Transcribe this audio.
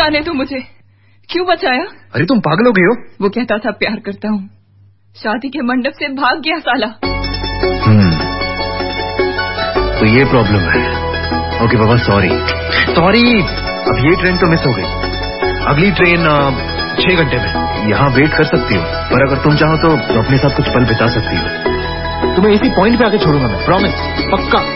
जाने दो मुझे। क्यों बचाया? अरे तुम पागल हो गई हो? वो कहता था प्यार करता हूँ, शादी के मंडप से भाग गया साला। तो ये प्रॉब्लम है। ओके बाबा, सॉरी। अब ये ट्रेन तो मिस हो गई। अगली ट्रेन 6 घंटे में। यहाँ वेट कर सकती हो, पर अगर तुम चाहो तो अपने साथ कुछ पल बिता सकती हो। तुम्हें इसी पॉइंट पे आके छोड़ूंगा मैं, प्रॉमिस, पक्का।